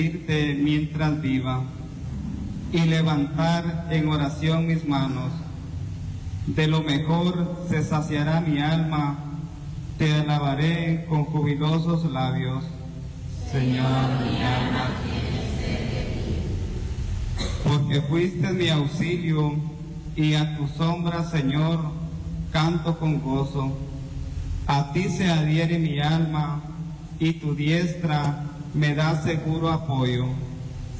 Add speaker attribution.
Speaker 1: mientras viva y levantar en oración mis manos. De lo mejor se saciará mi alma, te alabaré con jubilosos labios. Señor, mi alma tiene sed de ti. Porque fuiste mi auxilio y a tu sombra, Señor, canto con gozo. A ti se adhiere mi alma y tu diestra me da seguro apoyo.